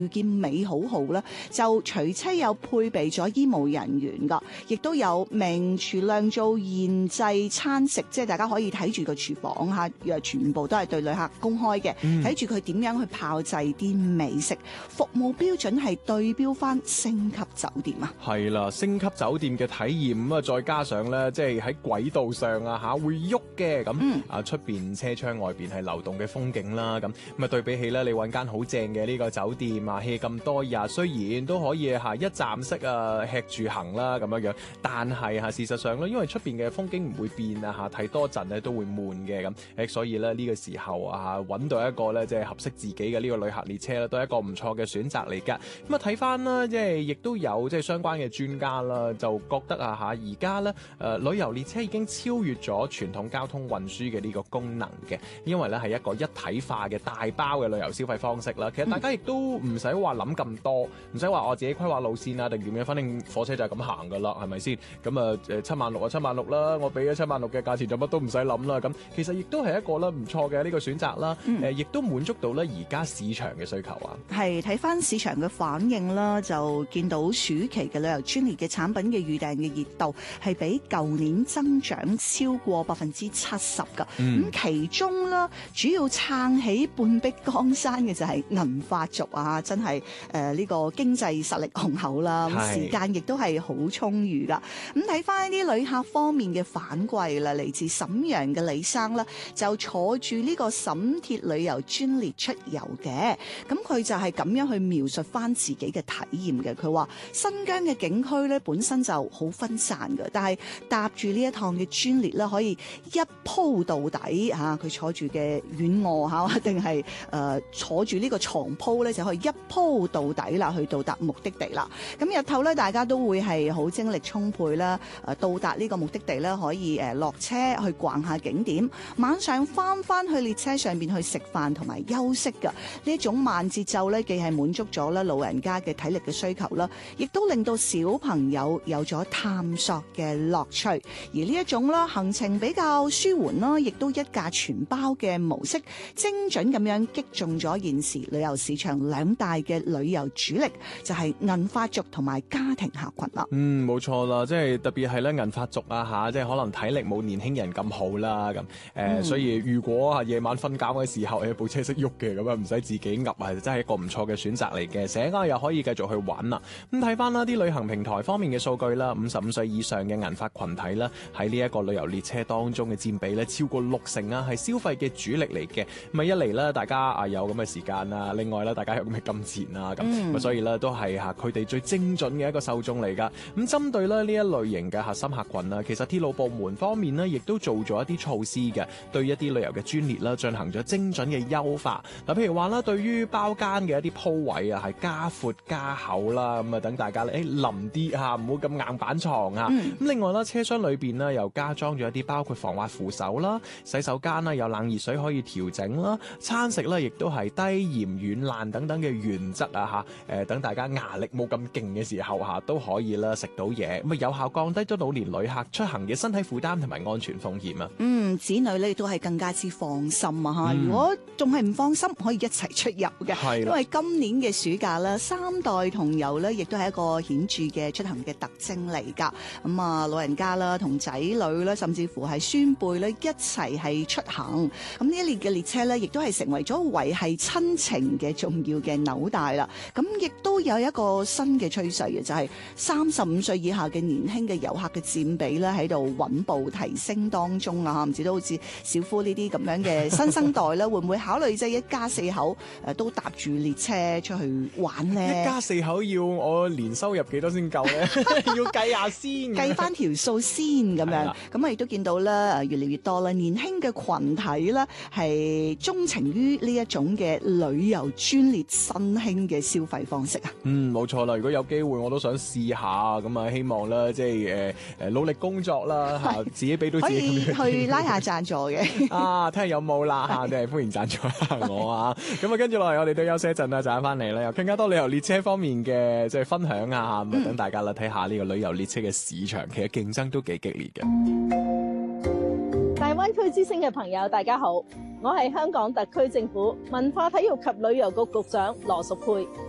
件美好號咧，就隨車有配備咗醫務人員噶，亦都有名廚釀造現製餐食，即係大家可以睇住個廚房嚇，全部都係對旅客公開嘅，睇住佢點樣去炮製啲美食，服務標準係對標翻星級酒店啊。 係啦，星級酒店嘅體驗咁啊，再加上咧，即係喺軌道上啊嚇會喐嘅咁啊，出邊車窗外邊係流動嘅風景啦，咁啊對比起咧，你揾間好正嘅呢個酒店啊，hea咁多日，雖然都可以一站式啊吃住行啦咁樣樣，但係事實上咧，因為出邊嘅風景唔會變啊睇多陣咧都會悶嘅咁，所以咧呢個時候啊揾到一個咧即係合適自己嘅呢個旅客列車咧，都係一個唔錯嘅選擇嚟㗎。咁啊睇翻啦，即係亦都有即係相關嘅專家啦，就覺得而家咧旅遊列車已經超越咗傳統交通運輸嘅呢個功能嘅，因為咧係一個一體化嘅大包嘅旅遊消費方式啦。其實大家亦都唔使話諗咁多，唔使話我自己規劃路線啊定點樣，反正火車就係咁行噶啦，係咪先？咁啊76000啊76000啦，我俾咗76000嘅價錢就乜都唔使諗啦。咁其實亦都係一個咧唔錯嘅呢個選擇啦。亦都滿足到咧而家市場嘅需求啊。係睇翻市場嘅反應啦，就見到暑期嘅旅遊專列嘅產品嘅預訂嘅熱度係比舊年增長超過70%噶。咁其中啦，主要撐起半壁江山嘅就係銀髮族啊，真係呢個經濟實力雄厚啦，時間亦都係好充裕噶。咁睇翻啲旅客方面嘅反饋啦，嚟自瀋陽嘅李生啦，就坐住呢個瀋鐵旅遊專列出遊嘅。咁佢就係咁樣去描述翻自己嘅體驗嘅。佢話新疆嘅景區咧本身就好分散嘅，但係搭住呢一趟嘅專列咧，可以一鋪到底嚇。佢坐住嘅軟臥嚇，定係坐住呢個床鋪咧，就可以一鋪到底啦，去到達目的地啦。咁日頭咧，大家都會係好精力充沛啦。到達呢個目的地咧，可以落車去逛下景點，晚上翻去列車上邊去食飯同埋休息㗎。呢一種慢節奏咧，既係滿足咗咧老人家嘅體力嘅需求啦，亦都令到小朋友有咗探索嘅樂趣。而呢一種啦行程比較舒緩啦，亦都一價全包嘅模式，精準咁樣擊中咗現時旅遊市場兩大嘅旅遊主力，就係銀髮族同埋家庭客群啦。 冇錯啦，即係特別係咧銀髮族啊即係可能體力冇年輕人咁好啦咁，所以如果夜晚瞓覺嘅時候部車識喐嘅，咁唔使自己噏，真係一個唔錯嘅選擇嚟嘅。醒又可以繼續去玩啦。咁睇翻啦啲旅行平台方面嘅數據啦，55歲以上嘅銀髮群體啦，喺呢一個旅遊列車當中嘅佔比咧超過60%啊，係消費嘅主力嚟嘅。咁一嚟咧，大家有咁嘅時間啊，另外咧，大家有咁嘅金錢啊，咁所以咧都係佢哋最精準嘅一個受眾嚟噶。咁針對咧呢一類型嘅核心客群啊，其實鐵路部門方面呢，亦都做咗一啲措施嘅，對一啲旅遊嘅專列啦進行咗精準嘅優化。嗱，譬如話啦，對於包間嘅一啲鋪位啊，係加闊加厚啦，咁等大家咧臨啲唔好咁硬板床啊。咁另外啦，車廂裏邊呢，又加裝咗一啲包括防滑扶手啦，洗手間啦有冷熱水可以調整啦，餐食咧亦都係低鹽軟爛等等嘅原則啊等大家牙力冇咁勁嘅時候都可以啦食到嘢，咁有效降低咗老年旅客出行嘅身體負擔同埋安全風險啊。 子女咧都係更加之放心啊如果仲係唔放心，可以一齊出遊嘅。因為今年嘅暑假啦，3代同遊咧，亦都係一個顯著嘅出行嘅特徵嚟㗎。咁老人家啦同仔女啦，甚至乎係孫輩咧一齊係出行。咁呢一列嘅列車咧，亦都係成為咗維繫親情嘅重要嘅紐帶啦。咁亦都有一個新嘅趨勢嘅，就係35歲以下嘅年輕嘅遊客嘅佔比咧喺度穩步提升當中啊！唔知都好似小夫呢啲咁樣嘅新生代咧，會唔會考慮即係一家4口都搭住列車出去玩咧？ 一家4口要我年收入幾多先夠咧？要計下先， 計翻條數先咁樣。咁我亦都見到咧，越嚟越多啦，年輕嘅群體咧係鍾情於呢一種嘅旅遊專列新興嘅消費方式啊。 冇錯啦，如果有機會我都想試下，咁啊希望咧即係努力工作啦自己俾到自己可以去拉下贊助嘅睇下有冇啦嚇，真係歡迎贊助下我啊！咁跟住落嚟我哋都休息一陣啦，陣間翻嚟咧又更加多旅遊列車方面嘅即係分享啊，咁等大家啦睇下呢個旅遊列車嘅市場，其實競爭都幾激烈嘅。 大灣區之星嘅朋友大家好，我係香港特區政府文化體育及旅遊局局長羅淑佩。